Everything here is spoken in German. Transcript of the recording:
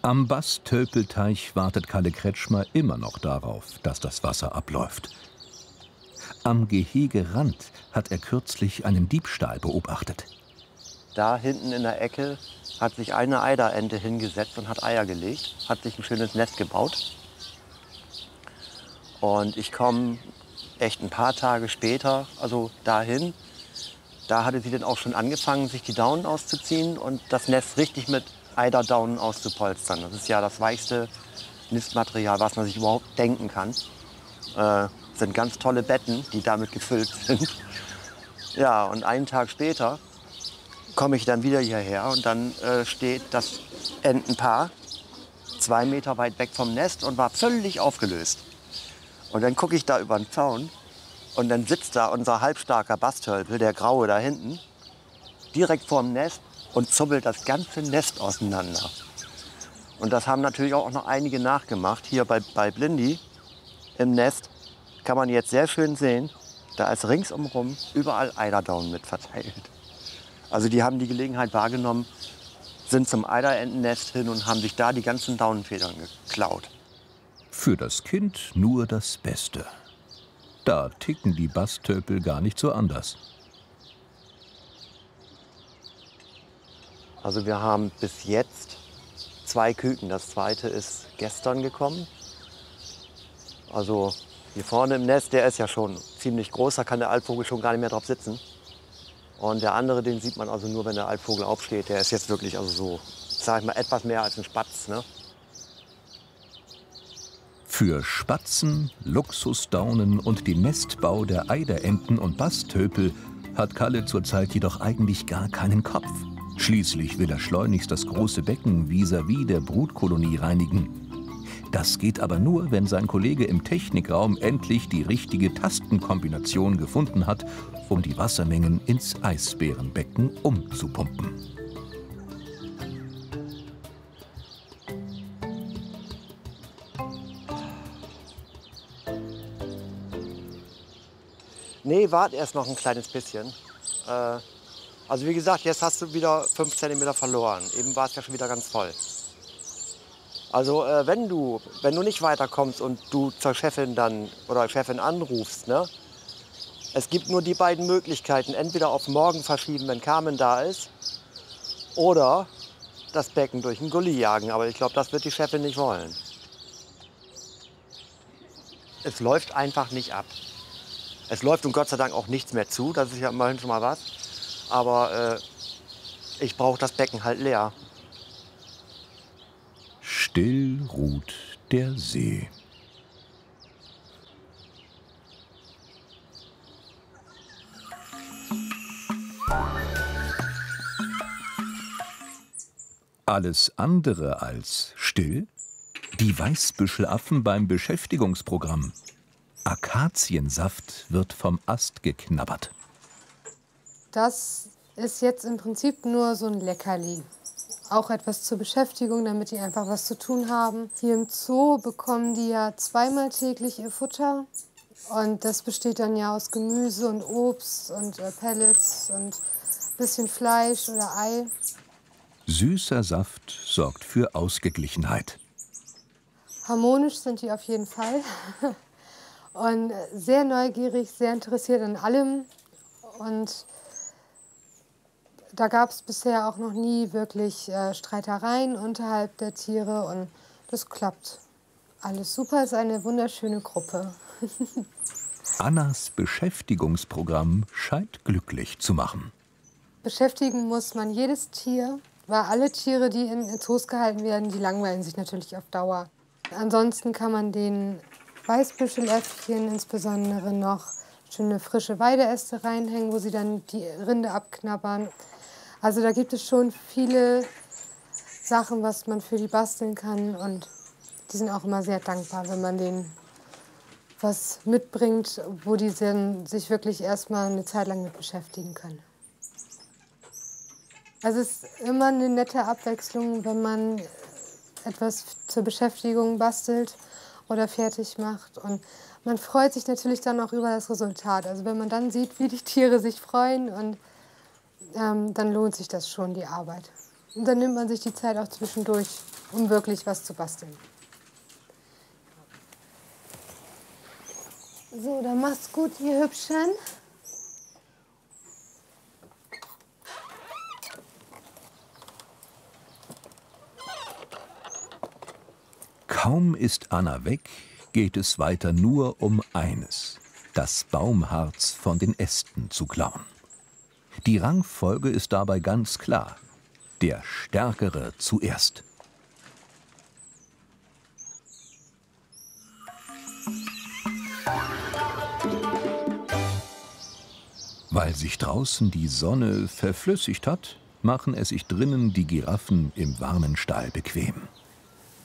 Am Bastölpelteich wartet Kalle Kretschmer immer noch darauf, dass das Wasser abläuft. Am Gehegerand hat er kürzlich einen Diebstahl beobachtet. Da hinten in der Ecke hat sich eine Eiderente hingesetzt und hat Eier gelegt, hat sich ein schönes Nest gebaut. Und ich komme echt ein paar Tage später, also dahin. Da hatte sie dann auch schon angefangen, sich die Daunen auszuziehen und das Nest richtig mit Eiderdaunen auszupolstern. Das ist ja das weichste Nistmaterial, was man sich überhaupt denken kann. Sind ganz tolle Betten, die damit gefüllt sind. Ja, und einen Tag später komme ich dann wieder hierher und dann steht das Entenpaar 2 Meter weit weg vom Nest und war völlig aufgelöst. Und dann gucke ich da über den Zaun und dann sitzt da unser halbstarker Bastölpel, der Graue da hinten, direkt vorm Nest und zubbelt das ganze Nest auseinander. Und das haben natürlich auch noch einige nachgemacht. Hier bei Blindy im Nest kann man jetzt sehr schön sehen, da ist ringsumrum überall Eiderdaunen mit verteilt. Also die haben die Gelegenheit wahrgenommen, sind zum Eiderentennest hin und haben sich da die ganzen Daunenfedern geklaut. Für das Kind nur das Beste. Da ticken die Bastölpel gar nicht so anders. Also wir haben bis jetzt 2 Küken. Das zweite ist gestern gekommen. Also hier vorne im Nest, der ist ja schon ziemlich groß, da kann der Altvogel schon gar nicht mehr drauf sitzen. Und der andere, den sieht man also nur, wenn der Altvogel aufsteht. Der ist jetzt wirklich also so, sag ich mal, etwas mehr als ein Spatz, ne? Für Spatzen, Luxusdaunen und den Nestbau der Eiderenten und Bastölpel hat Kalle zurzeit jedoch eigentlich gar keinen Kopf. Schließlich will er schleunigst das große Becken vis-à-vis der Brutkolonie reinigen. Das geht aber nur, wenn sein Kollege im Technikraum endlich die richtige Tastenkombination gefunden hat, um die Wassermengen ins Eisbärenbecken umzupumpen. Nee, wart erst noch ein kleines bisschen. Also wie gesagt, jetzt hast du wieder 5 cm verloren. Eben war es ja schon wieder ganz voll. Also wenn du nicht weiterkommst und du zur Chefin dann oder Chefin anrufst, ne? Es gibt nur die beiden Möglichkeiten. Entweder auf morgen verschieben, wenn Carmen da ist, oder das Becken durch einen Gully jagen. Aber ich glaube, das wird die Chefin nicht wollen. Es läuft einfach nicht ab. Es läuft und Gott sei Dank auch nichts mehr zu. Das ist ja immerhin schon mal was. Aber ich brauche das Becken halt leer. Still ruht der See. Alles andere als still? Die Weißbüschelaffen beim Beschäftigungsprogramm. Akaziensaft wird vom Ast geknabbert. Das ist jetzt im Prinzip nur so ein Leckerli. Auch etwas zur Beschäftigung, damit die einfach was zu tun haben. Hier im Zoo bekommen die ja 2-mal täglich ihr Futter. Und das besteht dann ja aus Gemüse und Obst und Pellets und ein bisschen Fleisch oder Ei. Süßer Saft sorgt für Ausgeglichenheit. Harmonisch sind die auf jeden Fall. Und sehr neugierig, sehr interessiert an allem. Und da gab es bisher auch noch nie wirklich Streitereien unterhalb der Tiere. Und das klappt alles super, ist eine wunderschöne Gruppe. Annas Beschäftigungsprogramm scheint glücklich zu machen. Beschäftigen muss man jedes Tier, weil alle Tiere, die in Zoos gehalten werden, die langweilen sich natürlich auf Dauer. Ansonsten kann man den Weißbüscheläffchen insbesondere noch schöne frische Weideäste reinhängen, wo sie dann die Rinde abknabbern. Also da gibt es schon viele Sachen, was man für die basteln kann. Und die sind auch immer sehr dankbar, wenn man denen was mitbringt, wo die sich wirklich erstmal eine Zeit lang mit beschäftigen können. Also es ist immer eine nette Abwechslung, wenn man etwas zur Beschäftigung bastelt oder fertig macht. Und man freut sich natürlich dann auch über das Resultat. Also wenn man dann sieht, wie die Tiere sich freuen, und dann lohnt sich das schon, die Arbeit. Und dann nimmt man sich die Zeit auch zwischendurch um wirklich was zu basteln. So, dann mach's gut, ihr Hübschen. Kaum ist Anna weg, geht es weiter nur um eines: das Baumharz von den Ästen zu klauen. Die Rangfolge ist dabei ganz klar: der Stärkere zuerst. Weil sich draußen die Sonne verflüssigt hat, machen es sich drinnen die Giraffen im warmen Stall bequem.